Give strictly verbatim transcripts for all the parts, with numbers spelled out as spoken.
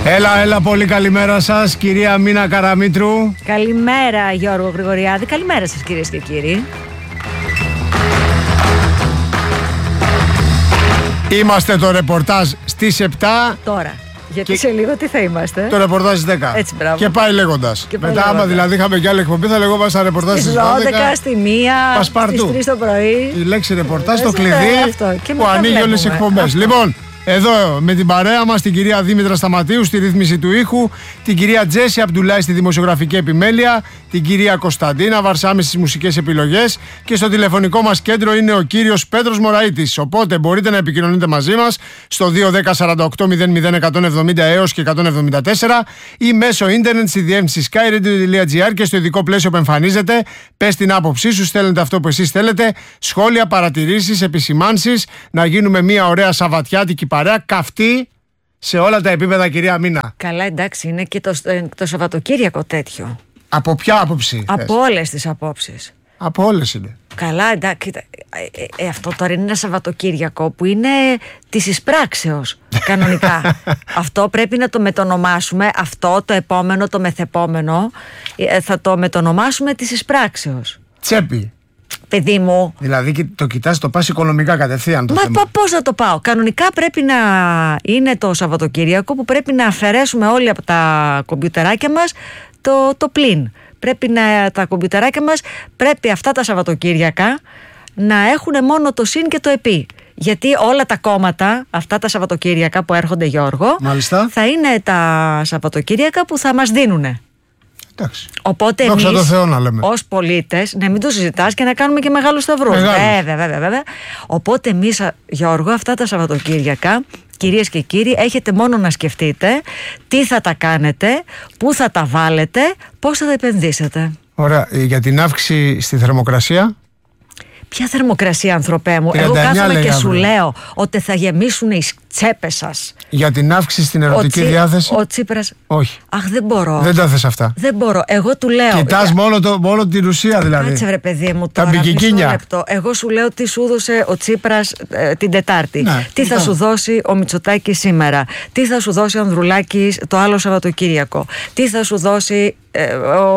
Έλα, έλα, πολύ καλημέρα σας, κυρία Μίνα Καραμήτρου. Καλημέρα, Γιώργο Γρηγοριάδη. Καλημέρα σας, κυρίες και κύριοι. Είμαστε το ρεπορτάζ στις επτά. Τώρα. Γιατί και... σε λίγο τι θα είμαστε. Το ρεπορτάζ στις δέκα. Έτσι, μπράβο. Και πάει λέγοντας. Και πάει Μετά, λέγοντας. Άμα δηλαδή είχαμε κι άλλη εκπομπή, θα λεγόμαστε ρεπορτάζ στις δώδεκα, στη μία, στις τρεις το πρωί. Η λέξη ρεπορτάζ, το κλειδί που που ανοίγει όλες τις εκπομπές. Λοιπόν, εδώ με την παρέα μας την κυρία Δήμητρα Σταματίου στη ρύθμιση του ήχου, την κυρία Τζέσι Αμπτουλάη στη δημοσιογραφική επιμέλεια, την κυρία Κωνσταντίνα Βαρσάμι στις μουσικές επιλογές και στο τηλεφωνικό μας κέντρο είναι ο κύριος Πέτρος Μωραΐτης. Οπότε μπορείτε να επικοινωνείτε μαζί μας στο δύο ένα μηδέν σαράντα οκτώ μηδέν μηδέν εκατόν εβδομήντα έως και εκατόν εβδομήντα τέσσερα ή μέσω ίντερνετ στη διεύθυνση skyradio τελεία gr και στο ειδικό πλαίσιο που εμφανίζεται. Πες την άποψή σου, στέλνετε αυτό που εσείς θέλετε, σχόλια, παρατηρήσεις, επισημάνσεις, να γίνουμε μια ωραία σαββατιάτικη παρέα, καυτή σε όλα τα επίπεδα, κυρία Μίνα. Καλά, εντάξει, είναι και το, το Σαββατοκύριακο τέτοιο. Από ποια άποψη? Από όλες τις απόψεις. Από όλες είναι. Καλά, εντάξει, ε, ε, αυτό τώρα είναι ένα Σαββατοκύριακο που είναι της εισπράξεως κανονικά. Αυτό πρέπει να το μετονομάσουμε. Αυτό, το επόμενο, το μεθεπόμενο, ε, θα το μετονομάσουμε της εισπράξεως. Τσέπη. Παιδί μου. Δηλαδή το κοιτάς, το πας οικονομικά κατευθείαν το Μα θέμα. πώς να το πάω? Κανονικά πρέπει να είναι το Σαββατοκύριακο που πρέπει να αφαιρέσουμε όλοι από τα κομπιουτεράκια μας το, το πλην. Πρέπει να, τα κομπιουτεράκια μας πρέπει αυτά τα Σαββατοκύριακα να έχουν μόνο το συν και το επί. Γιατί όλα τα κόμματα, αυτά τα Σαββατοκύριακα που έρχονται, Γιώργο, μάλιστα, θα είναι τα Σαββατοκύριακα που θα μας δίνουνε. Εντάξει. Οπότε εμείς ως πολίτες, ναι, μην το συζητάς και να κάνουμε και μεγάλους σταυρούς. Βέβαια, βέβαια, βέβαια. Οπότε εμείς, Γιώργο, αυτά τα Σαββατοκύριακα, κυρίες και κύριοι, έχετε μόνο να σκεφτείτε τι θα τα κάνετε, πού θα τα βάλετε, πώς θα τα επενδύσετε. Ωραία. Για την αύξηση στη θερμοκρασία. Ποια θερμοκρασία, ανθρωπέ μου? Εγώ κάθομαι και σου λέω ότι θα γεμίσουν οι τσέπες σας. Για την αύξηση στην ερωτική ο Τσι... διάθεση. Ο Τσίπρας. Όχι. Αχ, δεν μπορώ. Δεν τα θες αυτά. Δεν μπορώ. Εγώ του λέω. Κοιτάς για... μόνο, το, μόνο την ουσία δηλαδή. Κάτσε βρε παιδί μου τα τώρα. μπικικίνια. Λεπτό. Εγώ σου λέω τι σου έδωσε ο Τσίπρας ε, την Τετάρτη. Ναι, τι θα σου δώσει ο Μητσοτάκης σήμερα. Τι θα σου δώσει ο Ανδρουλάκης το άλλο Σαββατοκύριακο. Τι θα σου δώσει ε,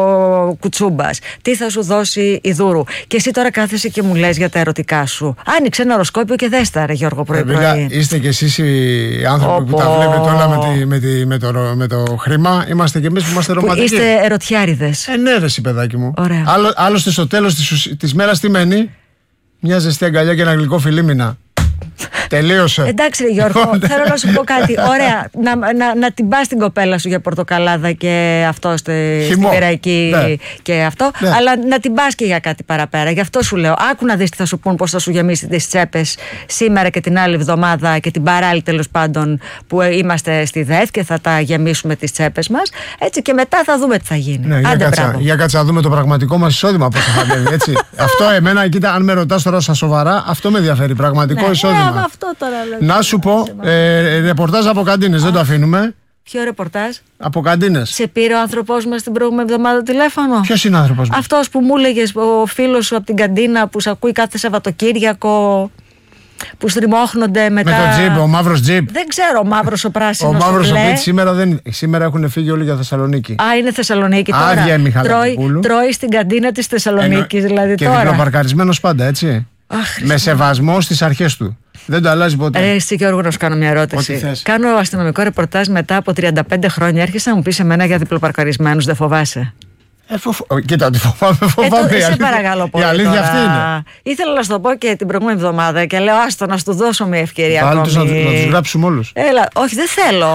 ο Κουτσούμπας. Τι θα σου δώσει η Δούρου. Και εσύ τώρα κάθεσαι και μου λες για τα ερωτικά σου. Άνοιξε ένα οροσκόπιο και δες τα, ρε Γιώργο, πρωί-πρωί. Είστε κι εσείς οι άνθρωποι που τα βλέπετε όλα με, τη, με, τη, με, το, με το χρήμα. Είμαστε κι εμείς που είμαστε ρομαντικοί. Είστε ερωτιάριδες. Ε, ναι, ρε εσύ, παιδάκι μου. Άλλο, άλλωστε στο τέλος της, της μέρας τι μένει? Μια ζεστή αγκαλιά και ένα γλυκό φιλίμινα. Τελείωσε. Εντάξει, ρε Γιώργο, θέλω να σου πω κάτι. Ωραία, να, να, να την πας την κοπέλα σου για πορτοκαλάδα και αυτό στη, στην Πειραϊκή, ναι, και αυτό. Ναι. Αλλά να την πας και για κάτι παραπέρα. Γι' αυτό σου λέω. Άκου να δεις τι θα σου πούν, πώς θα σου γεμίσει τις τσέπες σήμερα και την άλλη εβδομάδα και την παράλληλη, τέλος πάντων, που είμαστε στη ΔΕΘ και θα τα γεμίσουμε τις τσέπες μας. Έτσι, και μετά θα δούμε τι θα γίνει. Ναι, για, κάτσα, για κάτσα να δούμε το πραγματικό μας εισόδημα πώς θα ανέβει. Έτσι. Αυτό εμένα, κοίτα, αν με ρωτάς τώρα στα σοβαρά, αυτό με ενδιαφέρει. Πραγματικό, ναι, εισόδημα. Ε, αυτό τώρα, να σου πω, ε, ρεπορτάζ από καντίνες, δεν το αφήνουμε. Ποιο ρεπορτάζ? Από καντίνες. Σε πήρε ο άνθρωπός μας την προηγούμενη εβδομάδα τηλέφωνο? Ποιος είναι ο άνθρωπος μας? Αυτός που μου έλεγες, ο φίλος σου από την καντίνα που σε ακούει κάθε Σαββατοκύριακο, που στριμώχνονται μετά. Με το τζιπ, ο μαύρος τζιπ. Δεν ξέρω, ο μαύρος ο πράσινος. Ο μαύρος ο τζιπ σήμερα, δεν... σήμερα έχουν φύγει όλοι για Θεσσαλονίκη. Α, είναι Θεσσαλονίκη τώρα. Άδεια η τρώει, τρώει στην καντίνα της Θεσσαλονίκης. Εννο... Δηλαδή και τώρα. Και διπλοπαρκαρισμένος πάντα, έτσι. Αχ, με σεβασμό στις αρχές του. Δεν το αλλάζει ποτέ. Ρε, εσύ Γιώργο, να σου κάνω μια ερώτηση. Κάνω αστυνομικό ρεπορτάζ μετά από τριάντα πέντε χρόνια. Έρχεσαι να μου πεις εμένα για διπλοπαρκαρισμένους, δεν φοβάσαι? Ε, φοβ... Κοίτα, τη φοβάμαι, φοβάμαι. Ε, σε παρακαλώ πολύ. Η αλήθεια τώρα. Αυτή είναι. Ήθελα να σου το πω και την προηγούμενη εβδομάδα και λέω άστο να σου δώσω μια ευκαιρία. Πάλι τους να, να τους γράψουμε όλους. Έλα, όχι, δεν θέλω.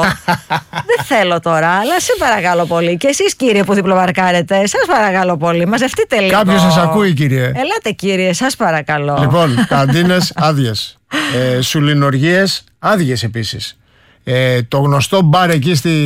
Δεν θέλω τώρα, αλλά σε παρακαλώ πολύ. Και εσείς, κύριε, που διπλοπαρκάρετε, σας παρακαλώ πολύ. Μαζευτείτε λίγο. Κάποιος σας ακούει, κύριε. Ελάτε, κύριε, σας παρακαλώ. Λοιπόν, καντίνες άδειες. Ε, σουλινοργίες άδειες επίσης. Ε, το γνωστό μπαρ εκεί στη.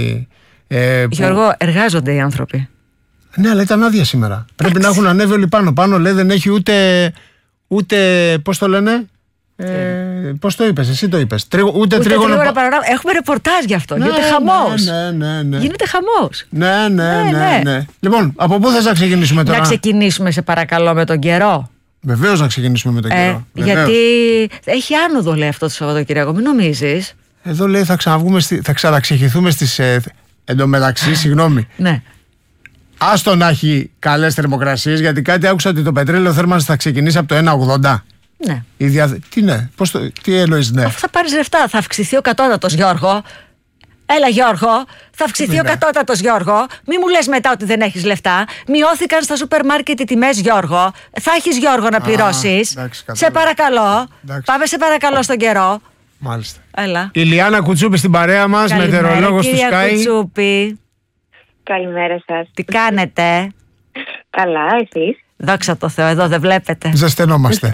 Ε, που... Γιώργο, εργάζονται οι άνθρωποι. Ναι, αλλά ήταν άδεια σήμερα. Άξι. Πρέπει να έχουν ανέβει όλοι πάνω. Πάνω λέει δεν έχει ούτε. ούτε πώς το λένε. Ε, πώς το είπες, εσύ το είπες. Τρίγω, ούτε ούτε τρίγωνο. Πα... Έχουμε ρεπορτάζ γι' αυτό. Ναι, γίνεται χαμός. Ναι, ναι, ναι. Γίνεται χαμός. Ναι, ναι, ναι, ναι, ναι. Λοιπόν, από πού θες να ξεκινήσουμε τώρα? Να ξεκινήσουμε, σε παρακαλώ, με τον καιρό. Βεβαίως να ξεκινήσουμε με τον ε, καιρό. Γιατί έχει άνοδο, λέει, αυτό το Σαββατοκύριακο, μην νομίζεις. Εδώ λέει θα ξαναβγούμε, στη, θα ξαναξεχηθούμε στις... Ε, εντωμεταξύ, συγγνώμη. Ναι. Άστο να έχει καλές θερμοκρασίες, γιατί κάτι άκουσα ότι το πετρέλαιο θέρμανση θα ξεκινήσει από το ένα ογδόντα. Ναι. Η δια... Τι ναι, πώς το... τι εννοείς ναι. Αφού θα πάρεις λεφτά, θα αυξηθεί ο κατώτατος, Γιώργο. Έλα Γιώργο, θα αυξηθεί ο κατώτατος, Γιώργο. Μη μου λες μετά ότι δεν έχεις λεφτά. Μειώθηκαν στα σούπερ μάρκετ οι τιμές, Γιώργο. Θα έχεις, Γιώργο, να πληρώσεις. Εντάξει, σε παρακαλώ. Εντάξει. Πάμε σε παρακαλώ στον καιρό. Μάλιστα. Έλα. Η Λιάννα Κουτσούπη στην παρέα μας, μετεωρολόγος του Sky. Κουτσούπη. Καλημέρα σας. Τι κάνετε? Καλά, εσείς? Δόξα τω Θεώ, εδώ δεν βλέπετε. Ζεσθενόμαστε.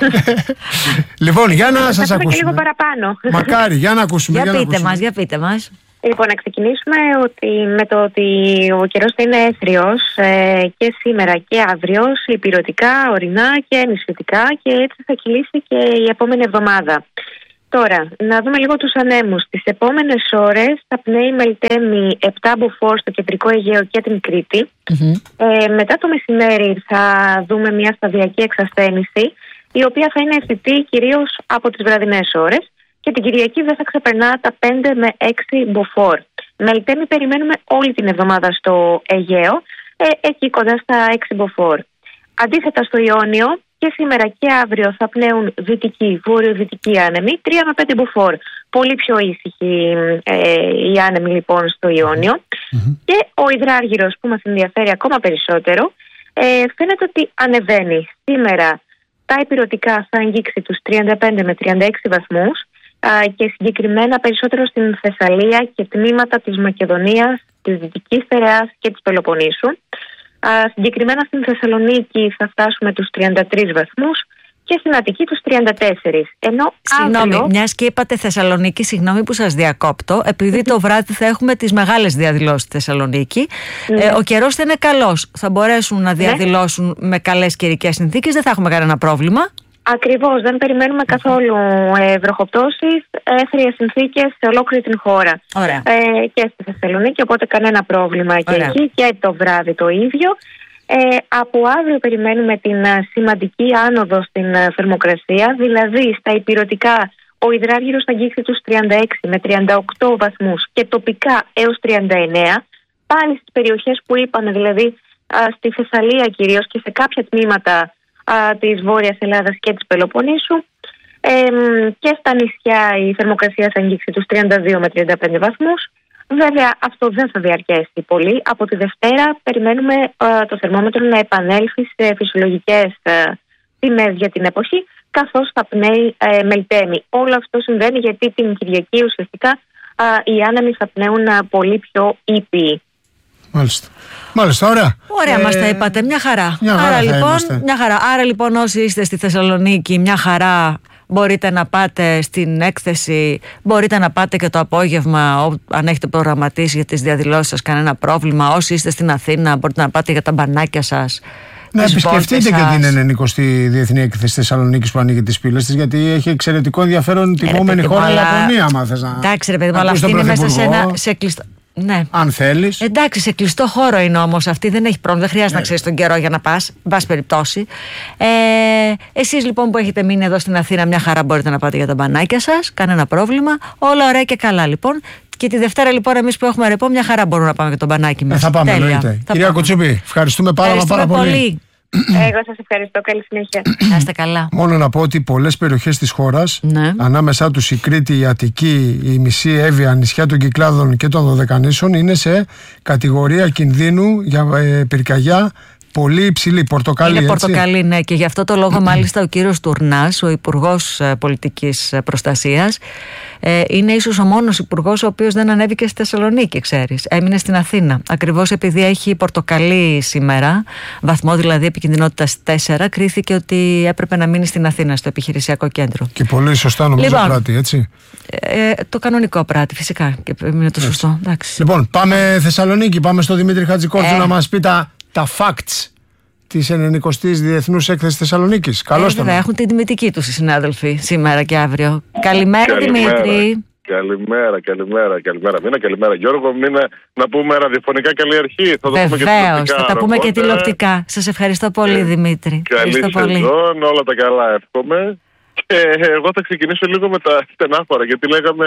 Λοιπόν, για να σας ακούσουμε. Και λίγο παραπάνω. Μακάρι, για να ακούσουμε. Για, για πείτε να μας, για πείτε μας. Λοιπόν, να ξεκινήσουμε ότι με το ότι ο καιρός θα είναι έθριος ε, και σήμερα και αύριο, υπηρετικά, ορεινά και νησιωτικά, και έτσι θα κυλήσει και η επόμενη εβδομάδα. Τώρα, να δούμε λίγο τους ανέμους. Τις επόμενες ώρες θα πνέει Μελτέμι επτά μποφόρ στο κεντρικό Αιγαίο και την Κρήτη. Mm-hmm. Ε, μετά το μεσημέρι θα δούμε μια σταδιακή εξασθένηση, η οποία θα είναι αισθητή κυρίως από τις βραδινές ώρες, και την Κυριακή δεν θα ξεπερνά τα πέντε με έξι μποφόρ. Μελτέμι περιμένουμε όλη την εβδομάδα στο Αιγαίο, ε, εκεί κοντά στα έξι μποφόρ. Αντίθετα στο Ιόνιο, και σήμερα και αύριο θα πνέουν δυτικοί, βόρειο-δυτικοί άνεμοι, τρία με πέντε μποφόρ. Πολύ πιο ήσυχοι ε, οι άνεμοι λοιπόν στο Ιόνιο. Mm-hmm. Και ο υδράργυρος, που μας ενδιαφέρει ακόμα περισσότερο, ε, φαίνεται ότι ανεβαίνει. Σήμερα τα ηπειρωτικά θα αγγίξει τους τριάντα πέντε με τριάντα έξι βαθμούς, α, και συγκεκριμένα περισσότερο στην Θεσσαλία και τμήματα της Μακεδονίας, της Δυτικής Στερεάς και της Πελοποννήσου. Uh, συγκεκριμένα στην Θεσσαλονίκη θα φτάσουμε τους τριάντα τρεις βαθμούς και στην Αττική τους τριάντα τέσσερις. Ενώ συγγνώμη, αύριο... μιας και είπατε Θεσσαλονίκη, συγγνώμη που σας διακόπτω, επειδή το βράδυ θα έχουμε τις μεγάλες διαδηλώσεις στη Θεσσαλονίκη. Ναι. Ε, ο καιρός θα είναι καλός. Θα μπορέσουν να διαδηλώσουν ναι. με καλές καιρικές συνθήκες, δεν θα έχουμε κανένα πρόβλημα. Ακριβώς, δεν περιμένουμε καθόλου ε, βροχοπτώσεις, έθριες συνθήκες σε ολόκληρη την χώρα. Ωραία. Ε, και στη Θεσσαλονίκη, οπότε κανένα πρόβλημα και Ωραία. εκεί, και το βράδυ το ίδιο. Ε, από αύριο περιμένουμε την uh, σημαντική άνοδο στην uh, θερμοκρασία, δηλαδή στα ηπειρωτικά ο υδράργυρος θα αγγίξει τους τριάντα έξι με τριάντα οκτώ βαθμούς και τοπικά έως τριάντα εννέα. Πάλι στις περιοχές που είπαμε, δηλαδή uh, στη Θεσσαλία κυρίως και σε κάποια τμήματα Uh, της Βόρειας Ελλάδας και της Πελοποννήσου, ε, και στα νησιά η θερμοκρασία θα αγγίξει τους τριάντα δύο με τριάντα πέντε βαθμούς. Βέβαια αυτό δεν θα διαρκέσει πολύ. Από τη Δευτέρα περιμένουμε uh, το θερμόμετρο να επανέλθει σε φυσιολογικές uh, τιμές για την εποχή, καθώς θα πνέει uh, Μελτέμι. Όλο αυτό συμβαίνει γιατί την Κυριακή ουσιαστικά uh, οι άνεμοι θα πνέουν uh, πολύ πιο ήπιοι. Μάλιστα. Μάλιστα, ωραία. Ωραία, ε, μας τα είπατε. Μια χαρά. Μια χαρά, Άρα, λοιπόν, είμαστε. μια χαρά. Άρα λοιπόν όσοι είστε στη Θεσσαλονίκη, μια χαρά, μπορείτε να πάτε στην έκθεση, μπορείτε να πάτε και το απόγευμα, αν έχετε προγραμματίσει για τις διαδηλώσεις σας, κανένα πρόβλημα. Όσοι είστε στην Αθήνα, μπορείτε να πάτε για τα μπανάκια σας. Να επισκεφτείτε και την ενενηκοστή Διεθνή Έκθεση Θεσσαλονίκης που ανοίγει τις πύλες της, γιατί έχει εξαιρετικό ενδιαφέρον την επόμενη χώρα Ιαπωνία, άμα θες να. Εντάξει, ρε παιδί μου, αλλά αυτή είναι μέσα σε ένα σε κλειστό. Ναι. Αν θέλεις. Εντάξει, σε κλειστό χώρο είναι όμως αυτή, δεν έχει πρόβλημα. Δεν χρειάζεται ναι. να ξέρεις τον καιρό για να πας, εν πάση περιπτώσει. Ε, εσείς λοιπόν που έχετε μείνει εδώ στην Αθήνα, μια χαρά μπορείτε να πάτε για τα μπανάκια σας, κανένα πρόβλημα. Όλα ωραία και καλά λοιπόν. Και τη Δευτέρα λοιπόν, εμείς που έχουμε ρεπό, μια χαρά μπορούμε να πάμε για το μπανάκι μας. Ε, θα πάμε, εννοείται. Κυρία Κουτσούπη, ευχαριστούμε πάρα, πάρα πολύ. πολύ. Εγώ σας ευχαριστώ. Καλή συνέχεια. Να είστε καλά. Μόνο να πω ότι πολλές περιοχές της χώρας, ναι. ανάμεσά τους η Κρήτη, η Αττική, η μισή Εύβοια, νησιά των Κυκλάδων και των Δωδεκανήσων, είναι σε κατηγορία κινδύνου για ε, πυρκαγιά πολύ υψηλή, πορτοκαλί. Είναι έτσι. πορτοκαλί, ναι, και γι' αυτό το λόγο μάλιστα ο κύριος Τουρνάς, ο Υπουργός Πολιτικής Προστασίας, ε, είναι ίσως ο μόνος υπουργός ο οποίος δεν ανέβηκε στη Θεσσαλονίκη, ξέρεις. Έμεινε στην Αθήνα. Ακριβώς επειδή έχει πορτοκαλί σήμερα, βαθμό δηλαδή επικινδυνότητας τέσσερα, κρίθηκε ότι έπρεπε να μείνει στην Αθήνα, στο επιχειρησιακό κέντρο. Και πολύ σωστά νομίζω λοιπόν, πράτη, έτσι. Ε, το κανονικό πράτη, φυσικά. Και είναι το σωστό. Εντάξει. Λοιπόν, πάμε Θεσσαλονίκη, πάμε στο Δημήτρη Χατζικόρτζου ε. να μας πει τα. Τα facts της ενενηκοστής Διεθνούς Έκθεσης Θεσσαλονίκης. Καλώς ε, τον. Βέβαια, έχουν την τιμητική τους οι συνάδελφοι σήμερα και αύριο. Καλημέρα, καλημέρα Δημήτρη. Καλημέρα, καλημέρα, καλημέρα. Μήνα, καλημέρα Γιώργο. Μήνα να πούμε ραδιοφωνικά καλή αρχή. Βεβαίως, θα τα πούμε και τηλεοπτικά. Σας ευχαριστώ πολύ, ε, Δημήτρη. Καλή σεζόν, όλα τα καλά εύχομαι. Και εγώ θα ξεκινήσω λίγο με τα στενάχωρα, γιατί λέγαμε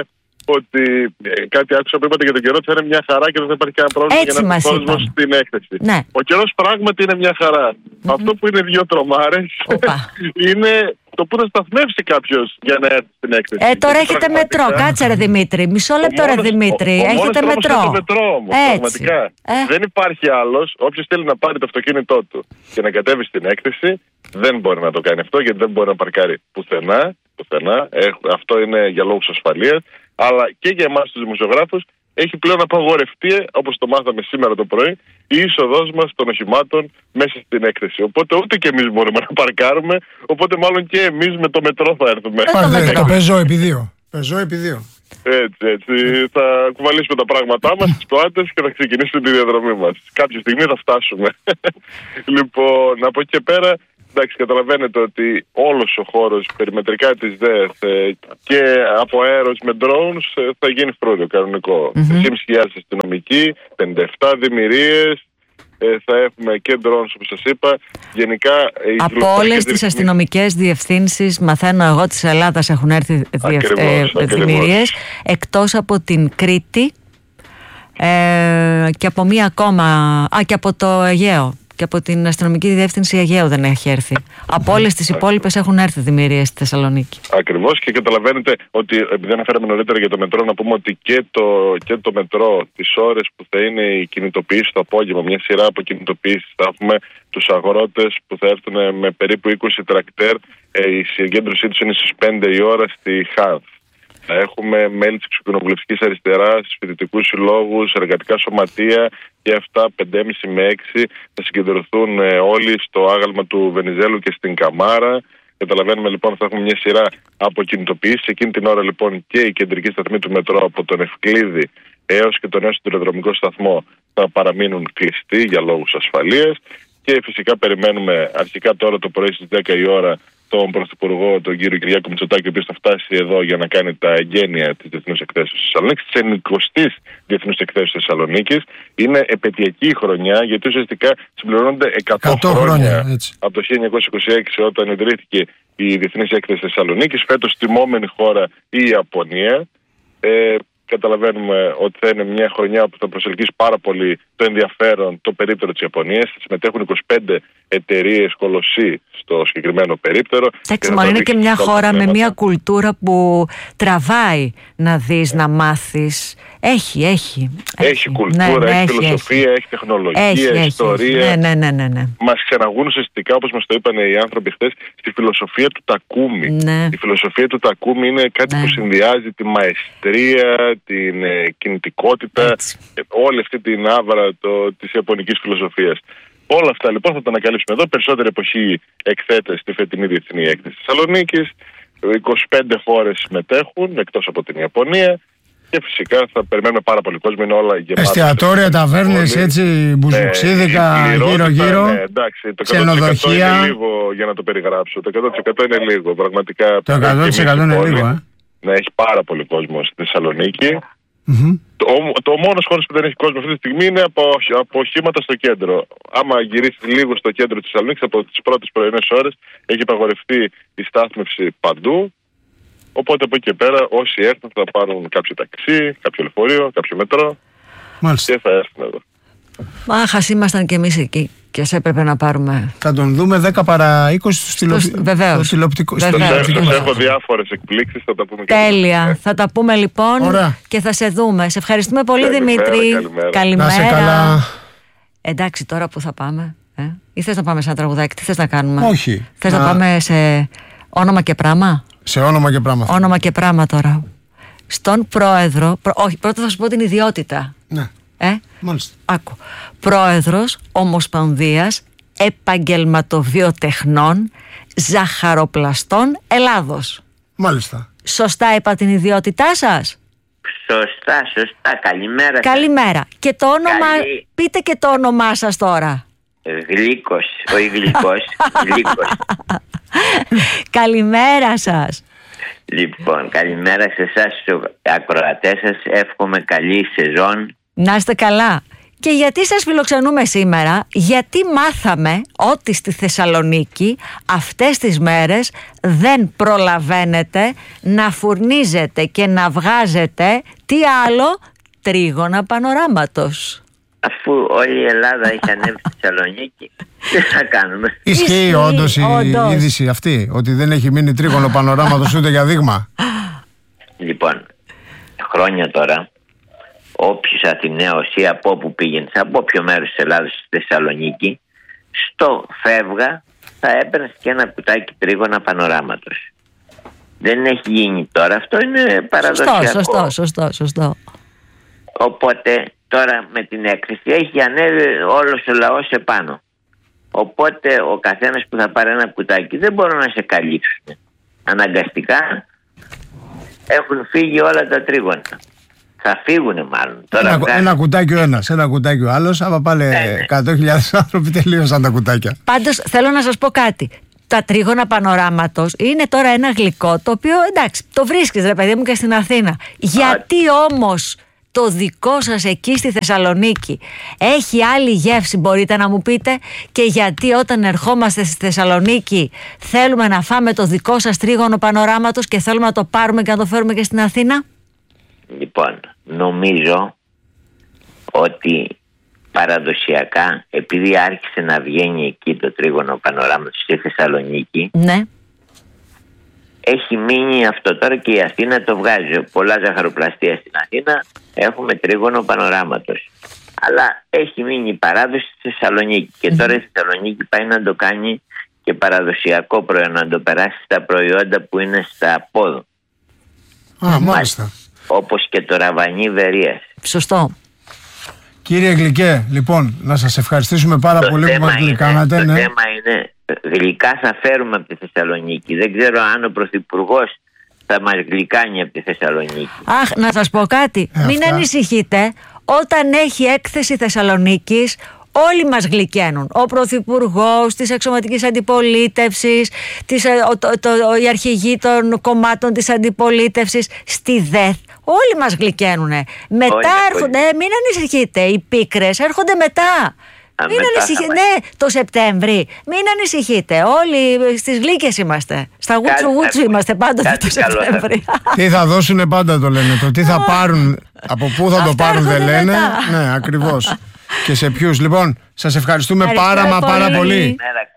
ότι ε, κάτι άκουσα που είπατε για τον καιρό ότι θα είναι μια χαρά και δεν θα υπάρχει κανένα πρόβλημα Έτσι για να έρθει κόσμο στην έκθεση. Ναι. Ο καιρός πράγματι είναι μια χαρά. Mm-hmm. Αυτό που είναι δύο τρομάρες είναι το που θα σταθμεύσει κάποιος για να έρθει στην έκθεση. Ε, τώρα έχετε μετρό. Κάτσε ρε Δημήτρη. Μισό λεπτό ρε Δημήτρη. Ο, ο έχετε μετρό. Το μετρό όμως, πραγματικά. Ε. Δεν υπάρχει άλλος. Όποιος θέλει να πάρει το αυτοκίνητό του και να κατέβει στην έκθεση, δεν μπορεί να το κάνει αυτό γιατί δεν μπορεί να παρκάρει πουθενά. πουθενά. Ε, αυτό είναι για λόγους ασφαλείας. Αλλά και για εμάς τους δημοσιογράφους έχει πλέον απαγορευτεί, όπως το μάθαμε σήμερα το πρωί, η είσοδός μας των οχημάτων μέσα στην έκθεση. Οπότε ούτε και εμείς μπορούμε να παρκάρουμε, οπότε μάλλον και εμείς με το μετρό θα έρθουμε. Πάρτε το πεζό επί δύο. Πεζό επί δύο. Έτσι, έτσι. Θα κουβαλήσουμε τα πράγματά μας στις πλάτες και θα ξεκινήσουμε τη διαδρομή μας. Κάποια στιγμή θα φτάσουμε. Λοιπόν, από εκεί και πέρα, εντάξει, καταλαβαίνετε ότι όλος ο χώρος περιμετρικά της ΔΕΘ και από αέρος με drones θα γίνει φρούριο κανονικό. Mm-hmm. τρεις χιλιάδες αστυνομικοί, πενήντα επτά δημιουργίες, θα έχουμε και drones όπως σας είπα. Γενικά, από όλες τις αστυνομικές διευθύνσεις, μαθαίνω εγώ, της Ελλάδας έχουν έρθει δημιουργίες, εκτός από την Κρήτη ε, και από μία ακόμα, α, και από το Αιγαίο. Και από την αστυνομική διεύθυνση Αιγαίου δεν έχει έρθει. Από όλες τις υπόλοιπες έχουν έρθει δημιουργίες στη Θεσσαλονίκη. Ακριβώς, και καταλαβαίνετε ότι, επειδή αναφέραμε νωρίτερα για το μετρό, να πούμε ότι και το, και το μετρό, τις ώρες που θα είναι η κινητοποίηση το απόγευμα, μια σειρά από κινητοποιήσεις, θα έχουμε τους αγρότες που θα έρθουν με περίπου είκοσι τρακτέρ. Η συγκέντρωσή τους είναι στις πέντε η ώρα στη ΧΑΔ. Θα έχουμε μέλη της Εξοκοινοβουλευτικής Αριστεράς, φοιτητικούς συλλόγους, εργατικά σωματεία και αυτά πέντε και μισή με έξι θα συγκεντρωθούν ε, όλοι στο άγαλμα του Βενιζέλου και στην Καμάρα. Καταλαβαίνουμε λοιπόν ότι θα έχουμε μια σειρά από κινητοποιήσεις. Εκείνη την ώρα λοιπόν και η κεντρική σταθμή του μετρό από τον Ευκλήδη έως και τον νέο συντηροδρομικό σταθμό θα παραμείνουν κλειστοί για λόγους ασφαλείας. Και φυσικά περιμένουμε αρχικά τώρα το πρωί στις δέκα η ώρα τον Πρωθυπουργό, τον κύριο Κυριάκο Μητσοτάκη, ο οποίος θα φτάσει εδώ για να κάνει τα εγγένεια της Διεθνούς Εκθέσεως της Θεσσαλονίκης, της ενενηκοστής Διεθνούς Εκθέσεως της Θεσσαλονίκης. Είναι επαιτειακή χρονιά, γιατί ουσιαστικά συμπληρώνονται εκατό, εκατό χρόνια, χρόνια από το χίλια εννιακόσια είκοσι έξι, όταν ιδρύθηκε η Διεθνής Έκθεση της Θεσσαλονίκης. Φέτος τιμόμενη χώρα η Ιαπωνία. Ε, Καταλαβαίνουμε ότι θα είναι μια χρονιά που θα προσελκύσει πάρα πολύ το ενδιαφέρον το περίπτερο της Ιαπωνίας. Θα συμμετέχουν είκοσι πέντε εταιρείες κολοσσοί στο συγκεκριμένο περίπτερο. Εντάξει, μόνο είναι και μια χώρα με μια κουλτούρα που τραβάει να δεις, να μάθεις. Έχει, έχει. Έχει, έχει κουλτούρα, ναι, ναι, έχει, έχει φιλοσοφία, έχει, έχει τεχνολογία, έχει, ιστορία. Έχει. Ναι, ναι, ναι, ναι. Μας ξεναγούν ουσιαστικά, όπως μας το είπαν οι άνθρωποι χθες, στη φιλοσοφία του Τακούμι. Ναι. Η φιλοσοφία του Τακούμι είναι κάτι ναι. που συνδυάζει τη μαεστρία, την ε, κινητικότητα, ε, όλη αυτή την άβρα το, της ιαπωνικής φιλοσοφίας. Όλα αυτά λοιπόν θα τα ανακαλύψουμε εδώ. Περισσότερη εποχή εκθέτες στη φετινή Διεθνή Έκθεση της Θεσσαλονίκης. είκοσι πέντε χώρες συμμετέχουν εκτός από την Ιαπωνία. Και φυσικά θα περιμένουμε πάρα πολύ κόσμο. Είναι όλα γεμάτα. Εστιατόρια, ταβέρνες, έτσι, μπουζουξίδικα, ναι, γύρω-γύρω. Ναι, εντάξει, το ξενοδοχεία. Είναι λίγο για να το περιγράψω. Το εκατό τοις εκατό είναι λίγο. Πραγματικά. Το εκατό τοις εκατό είναι λίγο, ε. Ναι, έχει πάρα πολύ κόσμο στη Θεσσαλονίκη. Mm-hmm. Το, το μόνος χώρος που δεν έχει κόσμο αυτή τη στιγμή είναι από, από οχήματα στο κέντρο. Άμα γυρίσει λίγο στο κέντρο της Θεσσαλονίκης, από τις πρώτες πρωινές ώρες έχει απαγορευτεί η στάθμευση παντού. Οπότε από εκεί και πέρα όσοι έρθουν θα πάρουν κάποιο ταξί, κάποιο λεωφορείο, κάποιο μετρό. Μάλιστα. Και θα έρθουν εδώ. Μάχας ήμασταν κι εμείς εκεί και σε έπρεπε να πάρουμε. Θα τον δούμε δέκα παρά είκοσι στο τηλεοπτικό. Βεβαίως. Έχω διάφορες εκπλήξεις, θα τα πούμε. Τέλεια. Και θα τα πούμε λοιπόν. Ωραία. Και θα σε δούμε. Σε ευχαριστούμε πολύ, καλημέρα, Δημήτρη. Καλημέρα. Καλημέρα. Να σε καλά. Εντάξει, τώρα που θα πάμε. Ε? Ή θες να πάμε σε ένα τραγουδάκι, τι θες να κάνουμε? Όχι. Θες να... να πάμε σε όνομα και πράμα? Σε όνομα και πράμα. Όνομα και πράμα τώρα. Στον πρόεδρο. Προ... Όχι, πρώτα θα σου πω την ιδιότητα. Ναι. Ε? Μάλιστα. Άκου. Πρόεδρος Ομοσπονδίας Επαγγελματοβιοτεχνών Ζαχαροπλαστών Ελλάδος. Μάλιστα. Σωστά είπα την ιδιότητά σας? Σωστά, σωστά. Καλημέρα. Καλημέρα. Και το όνομα... Καλή... Πείτε και το όνομά σας τώρα. Γλύκος, όχι γλυκός, Γλύκος. Καλημέρα σας. Λοιπόν, καλημέρα σε εσάς τους ακροατές σας. Εύχομαι καλή σεζόν. Να είστε καλά. Και γιατί σας φιλοξενούμε σήμερα? Γιατί μάθαμε ότι στη Θεσσαλονίκη αυτές τις μέρες δεν προλαβαίνετε να φουρνίζετε και να βγάζετε τι άλλο? Τρίγωνα πανοράματος. Αφού όλη η Ελλάδα έχει ανέβει στη Θεσσαλονίκη, τι θα κάνουμε? Ισχύει όντως η όντως. είδηση αυτή, ότι δεν έχει μείνει τρίγωνο πανοράματος ούτε για δείγμα? Λοιπόν, χρόνια τώρα, όποιος Αθηναίος ή από όπου πήγαινε, από όποιο μέρος της Ελλάδας στη Θεσσαλονίκη, στο φεύγα θα έπαιρνες και ένα κουτάκι τρίγωνα πανοράματος. Δεν έχει γίνει τώρα, αυτό είναι παραδοσιακό. Σωστό, σωστό, σωστό, σωστό. Οπότε τώρα με την έκθεση έχει ανέβει όλος ο λαός επάνω. Οπότε ο καθένας που θα πάρει ένα κουτάκι δεν μπορούν να σε καλύψουν. Αναγκαστικά έχουν φύγει όλα τα τρίγωνα. Θα φύγουνε μάλλον. Τώρα ένα, βγάζει... ένα κουτάκι ο ένας, ένα κουτάκι ο άλλος. Άμα πάλι εκατό χιλιάδες άνθρωποι τελείωσαν τα κουτάκια. Πάντως θέλω να σας πω κάτι. Τα τρίγωνα πανοράματος είναι τώρα ένα γλυκό το οποίο εντάξει το βρίσκεις ρε παιδί μου και στην Αθήνα. Γιατί όμως το δικό σας εκεί στη Θεσσαλονίκη έχει άλλη γεύση, μπορείτε να μου πείτε? Και γιατί όταν ερχόμαστε στη Θεσσαλονίκη θέλουμε να φάμε το δικό σας τρίγωνο πανοράματος και θέλουμε να το πάρουμε και να το φέρουμε και στην Αθήνα? Λοιπόν, νομίζω ότι παραδοσιακά, επειδή άρχισε να βγαίνει εκεί το τρίγωνο πανοράματος στη Θεσσαλονίκη, ναι, έχει μείνει αυτό τώρα και η Αθήνα το βγάζει. Πολλά ζαχαροπλαστεία στην Αθήνα έχουμε τρίγωνο πανοράματος. Αλλά έχει μείνει η παράδοση στη Θεσσαλονίκη. Και τώρα η Θεσσαλονίκη πάει να το κάνει και παραδοσιακό προϊόν, να το περάσει στα προϊόντα που είναι στα πόδου. Α, μάλιστα. Όπως και το ραβανί Βερίας. Σωστό. Κύριε Γλυκέ, λοιπόν, να σας ευχαριστήσουμε πάρα το πολύ που μας γλυκάνατε. Το ναι. θέμα είναι, γλυκά θα φέρουμε από τη Θεσσαλονίκη. Δεν ξέρω αν ο Πρωθυπουργός θα μας γλυκάνει από τη Θεσσαλονίκη. Αχ, να σας πω κάτι. Ε, Μην αυτά. ανησυχείτε. Όταν έχει έκθεση Θεσσαλονίκης, όλοι μας γλυκαίνουν. Ο Πρωθυπουργός της Αξιωματικής Αντιπολίτευσης, της, ο, το, το, οι αρχηγοί των κομμάτων της Αντιπολίτευσης, στη ΔΕΘ. Όλοι μας γλυκαίνουνε. Μετά όλοι, έρχονται, όλοι. Μην ανησυχείτε, οι πίκρες έρχονται μετά. Α, μην ανησυχείτε, ναι, το Σεπτέμβρη. Μην ανησυχείτε, όλοι στις γλύκες είμαστε. Στα γούτσου γούτσου είμαστε πάντοτε το Σεπτέμβρη. Τι θα δώσουνε πάντα το λένε, το τι θα πάρουν, από πού θα το πάρουν δεν λένε. Ναι, ακριβώς. Και σε ποιους. Λοιπόν, σας ευχαριστούμε πάρα μα πάρα πολύ.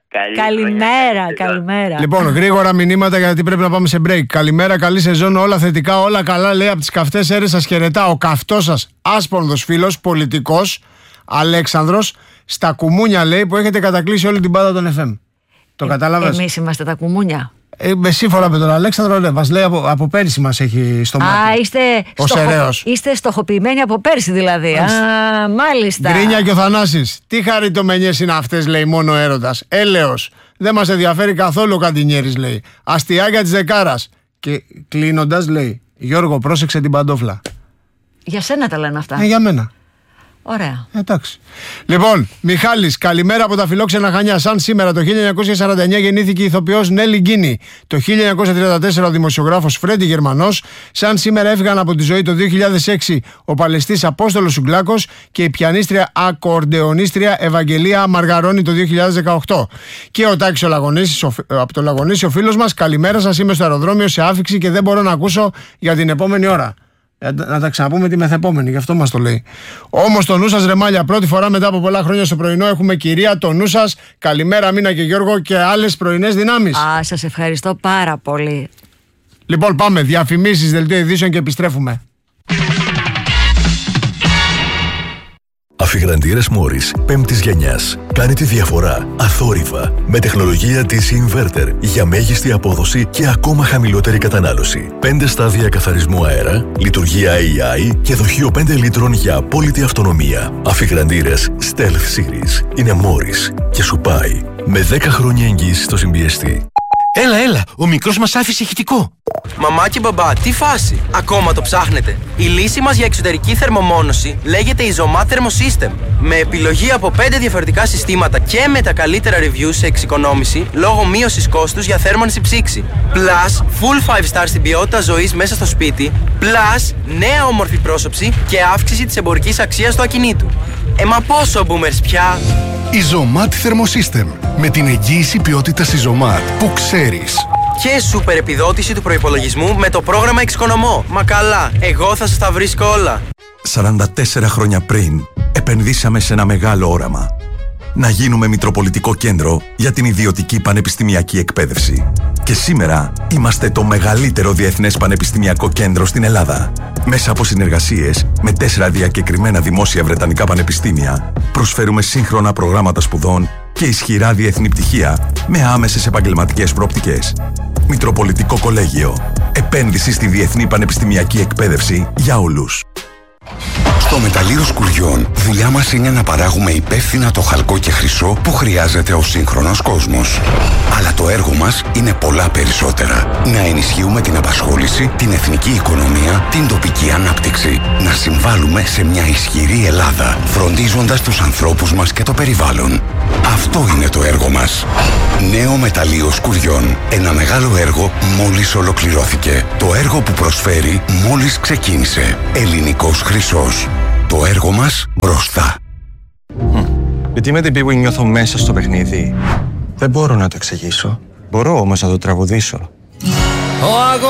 Καλημέρα, καλημέρα. Λοιπόν, γρήγορα μηνύματα γιατί πρέπει να πάμε σε break. Καλημέρα, καλή σεζόν, όλα θετικά, όλα καλά. Λέει από τις καυτές αίρες σας χαιρετά ο καυτός σας άσπονδος φίλος, πολιτικός, Αλέξανδρος, στα κουμούνια λέει που έχετε κατακλείσει όλη την πάντα των εφ εμ. Το ε, κατάλαβες? Εμείς είμαστε τα κουμούνια. Ε, με σύμφωνα με τον Αλέξανδρο, ναι, μας λέει από, από πέρυσι μας έχει στο μάτι. Α, είστε, στοχο, είστε στοχοποιημένοι από πέρυσι δηλαδή. Μάλιστα. Α, μάλιστα. Γκρίνια και ο Θανάσης. Τι χαριτομενιές είναι αυτές, λέει, μόνο έρωτας. Έλεος. Δεν μας ενδιαφέρει καθόλου ο Καντινιέρης, λέει. Αστιάκια της Δεκάρας. Και κλείνοντας, λέει, Γιώργο, πρόσεξε την παντόφλα. Για σένα τα λένε αυτά. Ε, για μένα. Ωραία. Εντάξει. Λοιπόν, Μιχάλης, καλημέρα από τα φιλόξενα Χανιά. Σαν σήμερα το χίλια εννιακόσια σαράντα εννιά γεννήθηκε η ηθοποιός Νέλη Γκίνη. Το χίλια εννιακόσια τριάντα τέσσερα ο δημοσιογράφος Φρέντι Γερμανός. Σαν σήμερα έφυγαν από τη ζωή το δύο χιλιάδες έξι ο παλαιστής Απόστολος Σουγκλάκος και η πιανίστρια ακορντεονίστρια Ευαγγελία Μαργαρώνη το δύο χιλιάδες δεκαοκτώ. Και ο Τάκης ο Λαγονίσης, ο, από το Λαγονίσι, ο φίλος μας. Καλημέρα σας, είμαι στο αεροδρόμιο σε άφιξη και δεν μπορώ να ακούσω για την επόμενη ώρα. Να τα ξαναπούμε τη μεθεπόμενη, γι' αυτό μας το λέει. Όμως το νου σας ρεμάλια, πρώτη φορά μετά από πολλά χρόνια στο πρωινό έχουμε κυρία το νου σας. Καλημέρα Μίνα και Γιώργο και άλλες πρωινές δυνάμεις. Α, σας ευχαριστώ πάρα πολύ. Λοιπόν, πάμε, διαφημίσεις, δελτίο ειδήσεων και επιστρέφουμε. Αφιγραντήρες Μόρις πέμπτης γενιάς. Κάνει τη διαφορά αθόρυβα με τεχνολογία της Inverter για μέγιστη απόδοση και ακόμα χαμηλότερη κατανάλωση. πέντε στάδια καθαρισμού αέρα, λειτουργία έι άι και δοχείο πέντε λίτρων για απόλυτη αυτονομία. Αφιγραντήρες Stealth Series είναι Μόρις και σου πάει με δέκα χρόνια εγγύηση στο συμπιεστή. Έλα, έλα, ο μικρός μας άφησε ηχητικό. Μαμά και μπαμπά, τι φάση, ακόμα το ψάχνετε? Η λύση μας για εξωτερική θερμομόνωση λέγεται Isomat Thermosystem. Με επιλογή από πέντε διαφορετικά συστήματα και με τα καλύτερα reviews σε εξοικονόμηση λόγω μείωσης κόστους για θέρμανση ψήξη. Plus, full five star στην ποιότητα ζωής μέσα στο σπίτι. Plus, νέα όμορφη πρόσωψη και αύξηση της εμπορικής αξίας του ακινήτου. Ε, μα πόσο boomers πια? Ιζωμάτ Thermosystem. Με την εγγύηση ποιότητας Ιζωμάτ που ξέρεις. Και σούπερ επιδότηση του προϋπολογισμού με το πρόγραμμα Εξοικονομώ. Μα καλά, εγώ θα σας τα βρίσκω όλα. σαράντα τέσσερα χρόνια πριν, επενδύσαμε σε ένα μεγάλο όραμα. Να γίνουμε μητροπολιτικό κέντρο για την ιδιωτική πανεπιστημιακή εκπαίδευση. Και σήμερα είμαστε το μεγαλύτερο διεθνές πανεπιστημιακό κέντρο στην Ελλάδα. Μέσα από συνεργασίες με τέσσερα διακεκριμένα δημόσια βρετανικά πανεπιστήμια, προσφέρουμε σύγχρονα προγράμματα σπουδών και ισχυρά διεθνή πτυχία με άμεσες επαγγελματικές προοπτικές. Μητροπολιτικό Κολέγιο. Επένδυση στη διεθνή πανεπιστημιακή εκπαίδευση για όλους. Στο Μεταλλείο Σκουριών, δουλειά μας είναι να παράγουμε υπεύθυνα το χαλκό και χρυσό που χρειάζεται ο σύγχρονος κόσμος. Αλλά το έργο μας είναι πολλά περισσότερα. Να ενισχύουμε την απασχόληση, την εθνική οικονομία, την τοπική ανάπτυξη. Να συμβάλλουμε σε μια ισχυρή Ελλάδα, φροντίζοντας τους ανθρώπους μας και το περιβάλλον. Αυτό είναι το έργο μας. Νέο Μεταλλείο Σκουριών. Ένα μεγάλο έργο μόλις ολοκληρώθηκε. Το έργο που προσφέρει μόλις ξεκίνησε. Ελληνικός χρυσός. Το έργο μας μπροστά. Γιατί με την πίγου νιώθω μέσα στο παιχνίδι. Δεν μπορώ να το εξηγήσω. Μπορώ όμως να το τραγουδήσω.